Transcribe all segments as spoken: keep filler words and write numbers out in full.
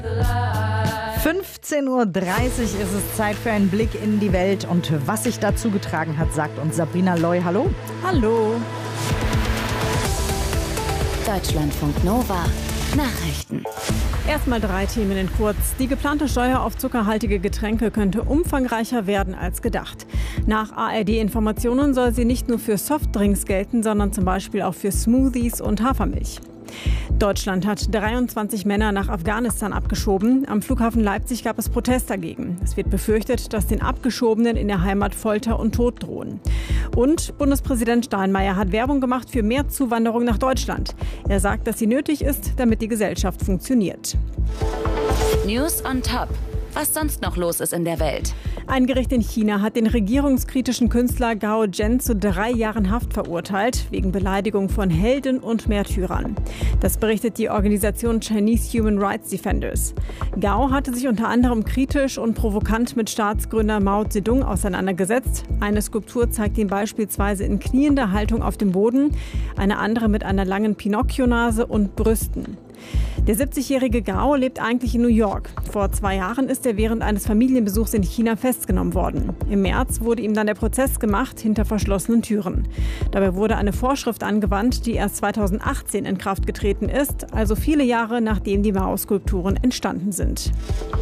fünfzehn Uhr dreißig ist es Zeit für einen Blick in die Welt. Und was sich dazu getragen hat, sagt uns Sabrina Loy. Hallo. Hallo. Deutschlandfunk Nova. Nachrichten. Erstmal drei Themen in kurz. Die geplante Steuer auf zuckerhaltige Getränke könnte umfangreicher werden als gedacht. Nach A R D-Informationen soll sie nicht nur für Softdrinks gelten, sondern zum Beispiel auch für Smoothies und Hafermilch. Deutschland hat dreiundzwanzig Männer nach Afghanistan abgeschoben. Am Flughafen Leipzig gab es Protest dagegen. Es wird befürchtet, dass den Abgeschobenen in der Heimat Folter und Tod drohen. Und Bundespräsident Steinmeier hat Werbung gemacht für mehr Zuwanderung nach Deutschland. Er sagt, dass sie nötig ist, damit die Gesellschaft funktioniert. News on Top. Was sonst noch los ist in der Welt. Ein Gericht in China hat den regierungskritischen Künstler Gao Zhen zu drei Jahren Haft verurteilt, wegen Beleidigung von Helden und Märtyrern. Das berichtet die Organisation Chinese Human Rights Defenders. Gao hatte sich unter anderem kritisch und provokant mit Staatsgründer Mao Zedong auseinandergesetzt. Eine Skulptur zeigt ihn beispielsweise in kniender Haltung auf dem Boden, eine andere mit einer langen Pinocchio-Nase und Brüsten. Der siebzigjährige Gao lebt eigentlich in New York. Vor zwei Jahren ist er während eines Familienbesuchs in China festgenommen worden. Im März wurde ihm dann der Prozess gemacht hinter verschlossenen Türen. Dabei wurde eine Vorschrift angewandt, die erst zweitausendachtzehn in Kraft getreten ist, also viele Jahre nachdem die Mao-Skulpturen entstanden sind.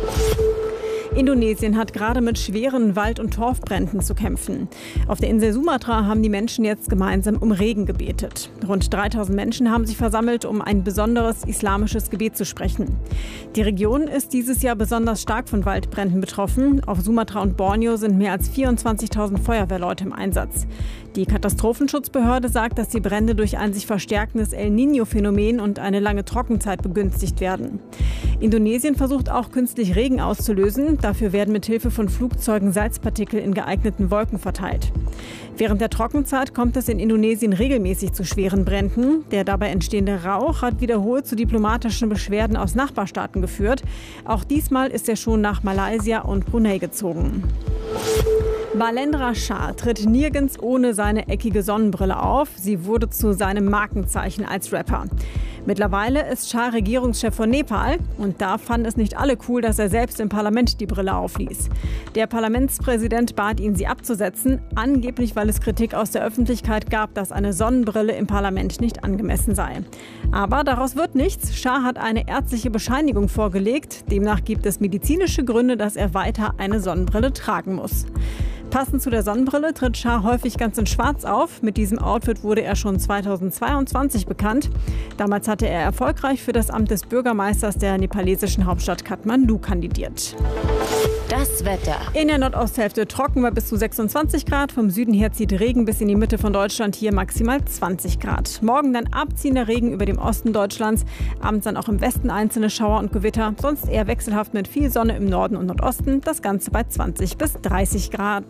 Indonesien hat gerade mit schweren Wald- und Torfbränden zu kämpfen. Auf der Insel Sumatra haben die Menschen jetzt gemeinsam um Regen gebetet. Rund dreitausend Menschen haben sich versammelt, um ein besonderes islamisches Gebet zu sprechen. Die Region ist dieses Jahr besonders stark von Waldbränden betroffen. Auf Sumatra und Borneo sind mehr als vierundzwanzigtausend Feuerwehrleute im Einsatz. Die Katastrophenschutzbehörde sagt, dass die Brände durch ein sich verstärkendes El Niño-Phänomen und eine lange Trockenzeit begünstigt werden. Indonesien versucht auch künstlich Regen auszulösen. Dafür werden mit Hilfe von Flugzeugen Salzpartikel in geeigneten Wolken verteilt. Während der Trockenzeit kommt es in Indonesien regelmäßig zu schweren Bränden. Der dabei entstehende Rauch hat wiederholt zu diplomatischen Beschwerden aus Nachbarstaaten geführt. Auch diesmal ist er schon nach Malaysia und Brunei gezogen. Balendra Shah tritt nirgends ohne seine eckige Sonnenbrille auf. Sie wurde zu seinem Markenzeichen als Rapper. Mittlerweile ist Shah Regierungschef von Nepal und da fanden es nicht alle cool, dass er selbst im Parlament die Brille aufließ. Der Parlamentspräsident bat ihn, sie abzusetzen, angeblich weil es Kritik aus der Öffentlichkeit gab, dass eine Sonnenbrille im Parlament nicht angemessen sei. Aber daraus wird nichts. Shah hat eine ärztliche Bescheinigung vorgelegt. Demnach gibt es medizinische Gründe, dass er weiter eine Sonnenbrille tragen muss. Passend zu der Sonnenbrille tritt Shah häufig ganz in Schwarz auf. Mit diesem Outfit wurde er schon zweitausendzweiundzwanzig bekannt. Damals hatte er erfolgreich für das Amt des Bürgermeisters der nepalesischen Hauptstadt Kathmandu kandidiert. Das Wetter. In der Nordosthälfte trocken bei bis zu sechsundzwanzig Grad. Vom Süden her zieht Regen bis in die Mitte von Deutschland, hier maximal zwanzig Grad. Morgen dann abziehender Regen über dem Osten Deutschlands. Abends dann auch im Westen einzelne Schauer und Gewitter. Sonst eher wechselhaft mit viel Sonne im Norden und Nordosten. Das Ganze bei zwanzig bis dreißig Grad.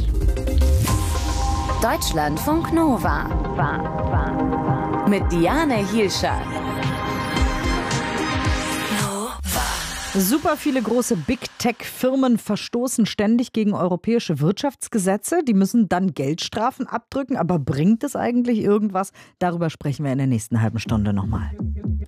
Deutschlandfunk Nova. Mit Diane Hielscher. Super viele große Big-Tech-Firmen verstoßen ständig gegen europäische Wirtschaftsgesetze. Die müssen dann Geldstrafen abdrücken. Aber bringt es eigentlich irgendwas? Darüber sprechen wir in der nächsten halben Stunde nochmal.